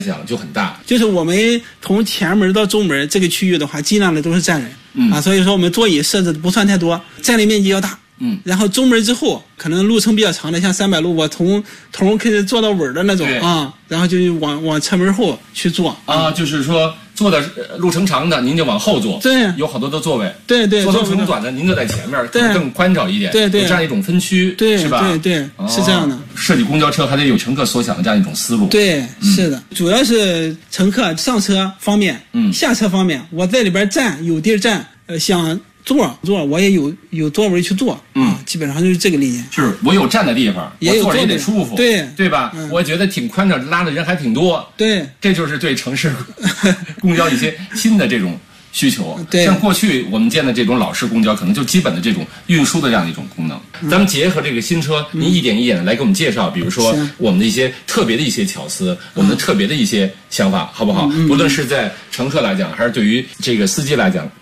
响就很大。 就是我们从前门到中门这个区域的话，尽量的都是站人，所以说我们座椅设置的不算太多，站立面积要大。然后中门之后，可能路程比较长的，像300路，我从头开始坐到尾的那种啊，然后就往车门后去坐啊，就是说坐的路程长的，您就往后坐， 对， 有好多的座位， 对， 坐路程短的，您就在前面， 对， 更宽敞一点， 对， 有这样一种分区， 对， 是吧？ 对，是这样的。 设计公交车还得有乘客所想的这样一种思路， 对，是的，主要是乘客上车方面，下车方面，我在里边站有地儿站，想坐我也有座位去坐，基本上就是这个理念。 是我有站的地方， 也有坐着也得舒服，对吧？我觉得挺宽敞，拉的人还挺多， 对， 这就是对城市公交一些新的这种需求。 对， 像过去我们见的这种老式公交，可能就基本的这种运输的这样一种功能。咱们结合这个新车，您一点一点的来给我们介绍，比如说我们的一些特别的一些巧思，我们的特别的一些想法，好不好？无论是在乘客来讲，还是对于这个司机来讲，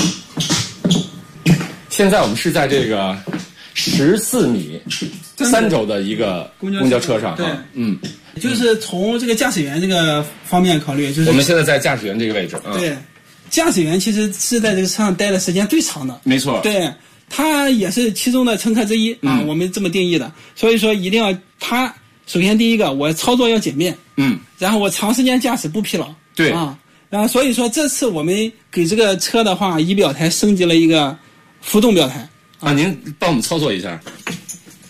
现在我们是在这个14米3轴的一个公交车上， 对，就是从这个驾驶员这个方面考虑，就是我们现在在驾驶员这个位置， 对，驾驶员其实是在这个车上待的时间最长的， 没错， 对，他也是其中的乘客之一啊，我们这么定义的，所以说一定要他首先第一个，我操作要简便，然后我长时间驾驶不疲劳， 对啊，然后所以说这次我们给这个车的话，仪表台升级了一个浮动表台啊，您帮我们操作一下。